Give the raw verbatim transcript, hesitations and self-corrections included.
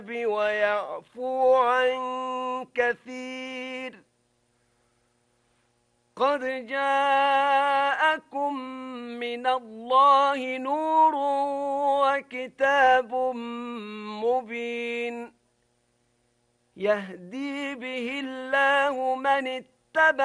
ويعفو عن كثير. قد جاءكم من الله نور وكتاب مبين يهدي به الله من اتبع